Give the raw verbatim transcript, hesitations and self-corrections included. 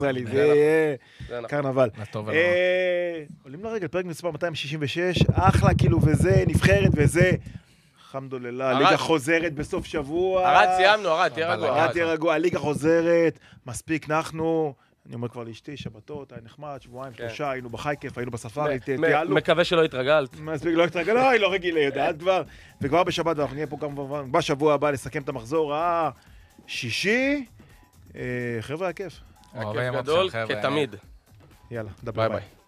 זה קרנבל. עולים לרגל, פרק מספר מאתיים שישים ושש, אחלה כאילו וזה, נבחרת וזה. אלחמדוללה, הליגה חוזרת בסוף שבוע. ארד סיימנו, ארד, תהיה רגוע. ארד, תהיה רגוע, הליגה חוזרת, מספיק אנחנו. אני אומר כבר לאשתי, שבתות, היה נחמד, שבועיים, שלושה, היינו בחי כיף, היינו בספארי, טיילנו. מקווה שלא התרגלת. מספיק, לא התרגל, לא, היא לא רגילה, יודעת כבר. וכבר בשבת, ואנחנו נהיה פה כמובן, בשבוע הבא לסכם את המחזור השישי. חבר'ה, היה כיף. היה כיף גדול, כתמיד. יאללה, דבר ביי.